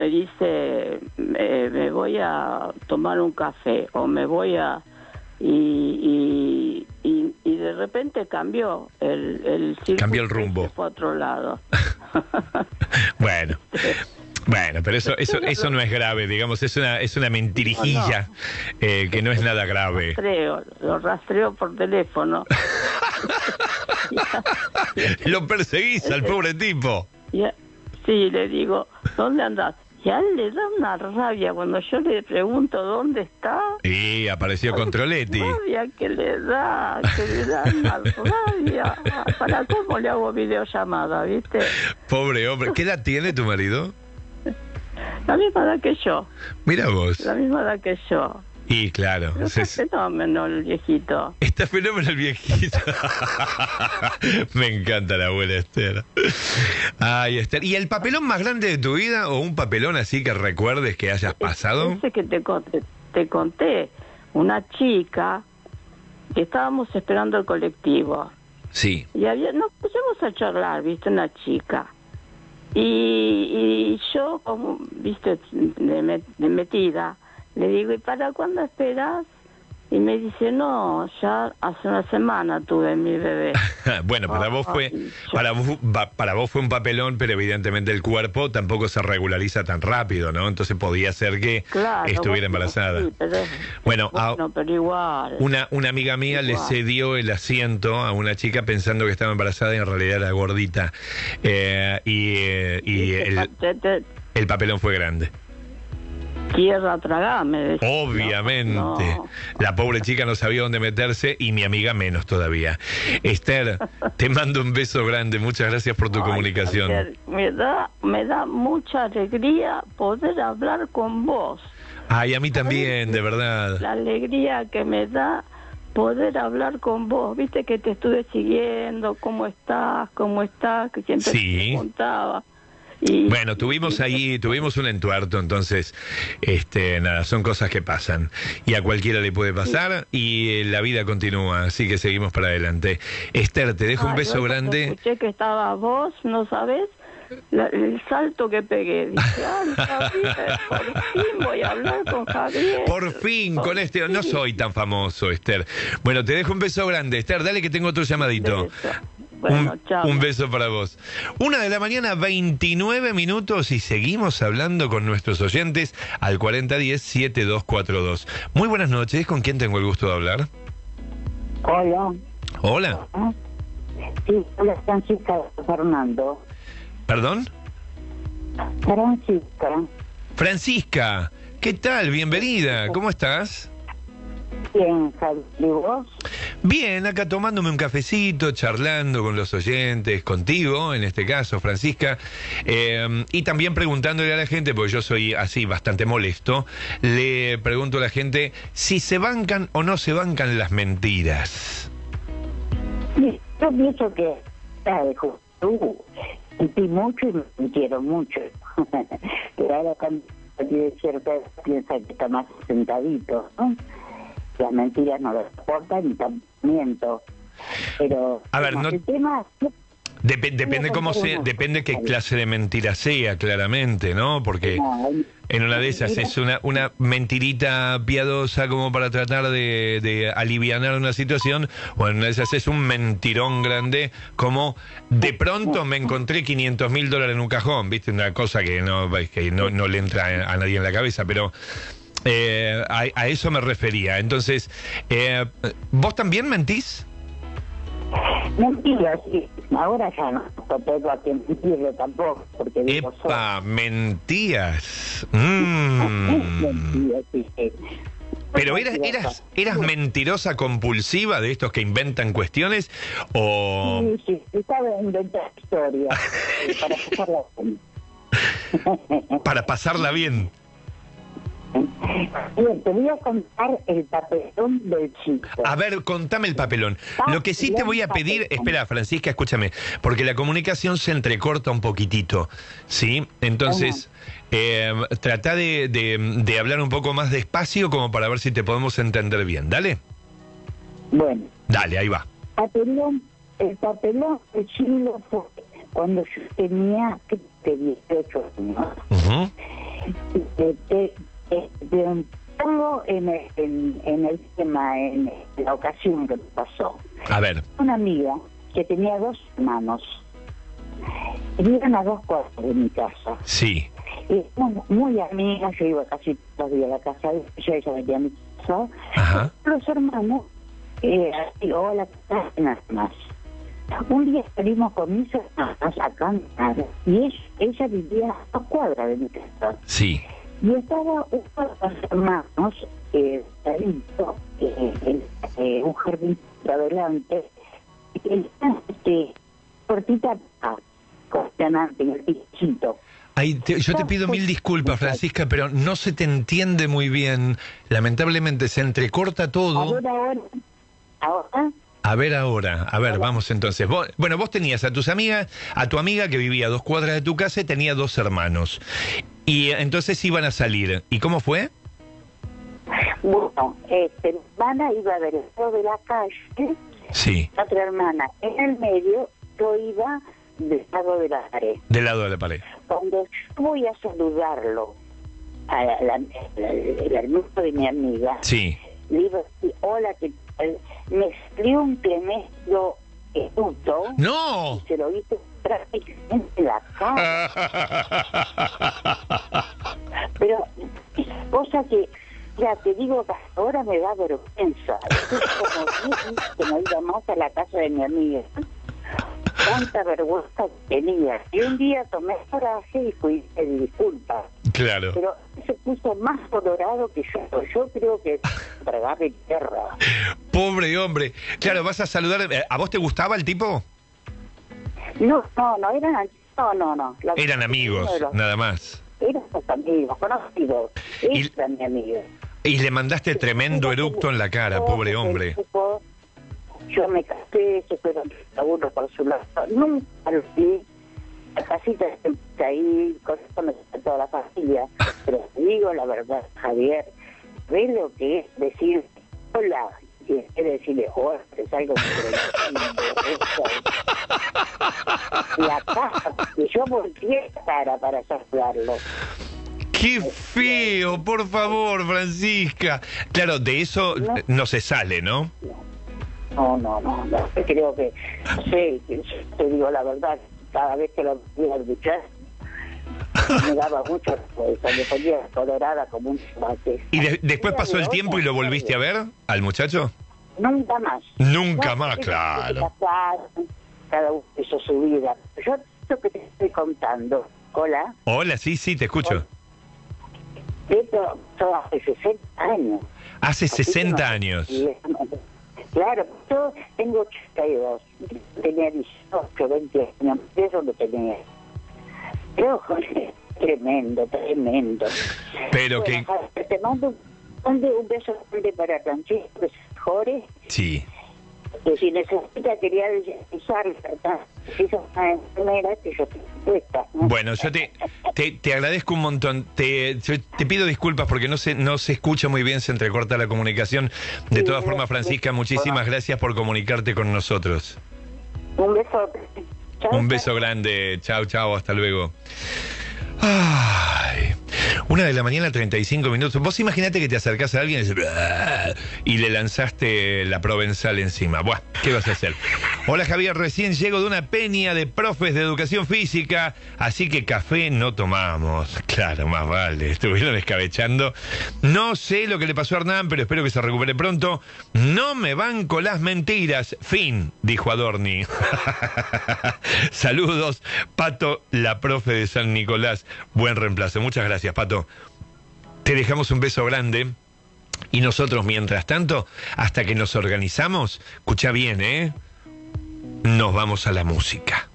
me dice, me voy a tomar un café, o me voy a... Y de repente cambió el circuito, cambió el rumbo. se fue a otro lado. Bueno, pero eso no es grave, digamos, es una mentirijilla, que no es nada grave. Lo rastreo por teléfono. Lo perseguís al pobre tipo. Sí, le digo, ¿dónde andás? Y a él le da una rabia cuando yo le pregunto dónde está. Y apareció Controletti. Rabia que le da una rabia. ¿Para cómo le hago videollamada, viste? Pobre hombre. ¿Qué edad tiene tu marido? La misma edad que yo. Mira vos. La misma edad que yo. Y claro. Está fenómeno el viejito. Está fenómeno el viejito. Me encanta la abuela Esther. Ay, Esther. ¿Y el papelón más grande de tu vida o un papelón así que recuerdes que hayas pasado? Ese que te conté. Una chica que estábamos esperando el colectivo. Sí. Y nos pusimos a charlar, viste, una chica. Y yo, como, viste, de metida, le digo, ¿y para cuándo esperas? Y me dice, no, ya hace una semana tuve mi bebé. Bueno, para vos fue un papelón, pero evidentemente el cuerpo tampoco se regulariza tan rápido, ¿no? Entonces podía ser que estuviera embarazada. Sí, pero igual. Una amiga mía le cedió el asiento a una chica pensando que estaba embarazada y en realidad era gordita. El papelón fue grande. Tierra tragada, me decía. Obviamente. No. La pobre chica no sabía dónde meterse y mi amiga menos todavía. Esther, te mando un beso grande. Muchas gracias por tu comunicación. Javier, me da mucha alegría poder hablar con vos. Ay, a mí también, de verdad. La alegría que me da poder hablar con vos. Viste que te estuve siguiendo, cómo estás, que siempre te preguntaba. Bueno, tuvimos un entuerto, entonces, nada, son cosas que pasan. Y a cualquiera le puede pasar y la vida continúa, así que seguimos para adelante. Esther, te dejo un beso grande. Escuché que estabas vos, ¿no sabés? El salto que pegué. Dije, Javier, por fin voy a hablar con Javier. Por fin, con este... No soy tan famoso, Esther. Bueno, te dejo un beso grande. Esther, dale que tengo otro llamadito. Bueno, chao. Un beso para vos. 1:29 a.m. y seguimos hablando con nuestros oyentes al 4010-7242. Muy buenas noches, ¿con quién tengo el gusto de hablar? Hola. Hola. Sí, hola, Francisca Fernando. ¿Perdón? Francisca, ¿qué tal? Bienvenida, ¿cómo estás? Bien, Javi, ¿y vos? Bien, acá tomándome un cafecito, charlando con los oyentes, contigo, en este caso, Francisca, y también preguntándole a la gente, porque yo soy así bastante molesto, le pregunto a la gente si se bancan o no se bancan las mentiras. Sí, yo pienso que sentí mucho y me mintieron mucho. Pero ahora cuando tiene cierta edad piensa que está más sentadito, ¿no? Las mentiras no las soportan y también miento. Pero a ver, no, el tema depende qué clase de mentira sea, claramente, ¿no? Porque en una de esas es una mentirita piadosa como para tratar de alivianar una situación, o en una de esas es un mentirón grande como de pronto me encontré $500.000 en un cajón, ¿viste? Una cosa que no le entra a nadie en la cabeza, pero a eso me refería. Entonces, ¿vos también mentís? Mentira, sí. Ahora ya no tengo a quien mentirle tampoco, porque digo mentías. Mentira, sí. Pero eras mentirosa compulsiva de estos que inventan cuestiones o... Sí, estaba inventando historias para pasarla bien. Para pasarla bien. Bien, te voy a contar el papelón del chico. A ver, contame el papelón. Lo que sí te voy a pedir, espera, Francisca, escúchame, porque la comunicación se entrecorta un poquitito, ¿sí? Entonces, trata de hablar un poco más despacio como para ver si te podemos entender bien. ¿Dale? Bueno. Dale, ahí va. El papelón del chico fue cuando yo tenía 18 años. Pongo en el tema, en la ocasión que me pasó. A ver. Una amiga que tenía 2 hermanos. Vivían a 2 cuadras de mi casa. Sí. Y muy amigas, yo iba casi todos los días a la casa de ella venía a mi casa. Ajá. Los hermanos, hola, nada más. Un día salimos con mis hermanas a cantar y ella vivía a 2 cuadras de mi casa. Sí. Y estaba uno de los hermanos, un jardín adelante, cortita, cuestionante, en el pichito. Yo te pido mil disculpas, Francisca, pero no se te entiende muy bien. Lamentablemente se entrecorta todo. Ahora. A ver ahora, vamos entonces. Vos tenías a tu amiga que vivía a 2 cuadras de tu casa y tenía 2 hermanos. Y entonces iban a salir. ¿Y cómo fue? Bueno, mi hermana iba del lado de la calle. Sí. Otra hermana en el medio, yo iba del lado de la pared. Del lado de la pared. Cuando yo voy a saludarlo, el hermano de mi amiga, sí. Le digo, hola, ¿qué tal? Me salió un tremendo eructo. ¡No! Y se lo hice prácticamente en la cara. Pero esa cosa que, ya te digo que hasta ahora me da vergüenza. Es como que no iba más a la casa de mi amiga. Tanta vergüenza que tenía. Y un día tomé coraje y fui a pedir disculpas. Claro. Pero se puso más colorado que yo. Yo creo que tragarle tierra. Pobre hombre. Claro, vas a saludar. ¿A vos te gustaba el tipo? No, eran... No. Eran amigos, nada más. Eran amigos, conocidos. Esa mi amiga. Y le mandaste tremendo eructo en la cara, pobre hombre. Yo me casé, se fueron cada uno por su lado. Nunca lo vi. La casita está ahí, con eso me está toda la familia. Pero te digo la verdad, Javier, ¿ves lo que es decir hola? Y es decirle, hola, es algo que la casa, que yo volteé la cara para saludarlo. ¡Qué feo! Por favor, Francisca. Claro, de eso no se sale, ¿no? No, creo que, no sé, te digo la verdad, cada vez que lo voy a escuchar, me daba mucho vergüenza, me ponía colorada como un tomate. ¿Y después pasó el tiempo y lo volviste a ver al muchacho? Nunca más. Nunca más, claro. Cada uno hizo su vida. Yo lo que te estoy contando, hola. Hola, sí, te escucho. Esto hace 60 años. Hace 60 años. Claro, yo tengo 82, tenía 18, 20 años, eso lo tenía. Pero, tremendo. Pero bueno, que... Te mando un beso grande para Francisco, que se mejore. Sí. Que si necesita, quería usar, ¿verdad? Si sos una enfermera, que yo te cuesta, ¿no? Bueno, yo te agradezco un montón. Te pido disculpas porque no se escucha muy bien, se entrecorta la comunicación. De todas formas, Francisca, muchísimas gracias por comunicarte con nosotros. Un beso. Chau, un beso grande. Chao, hasta luego. Ay, 1:35 a.m. Vos imaginate que te acercás a alguien y le lanzaste la provenzal encima. Buah, ¿qué vas a hacer? Hola Javier, recién llego de una peña de profes de educación física, así que café no tomamos. Claro, más vale, estuvieron escabechando. No sé lo que le pasó a Hernán, pero espero que se recupere pronto. No me banco las mentiras. Fin, dijo Adorni. Saludos, Pato, la profe de San Nicolás. Buen reemplazo. Muchas gracias, Pato. Te dejamos un beso grande. Y nosotros, mientras tanto, hasta que nos organizamos, escucha bien, nos vamos a la música.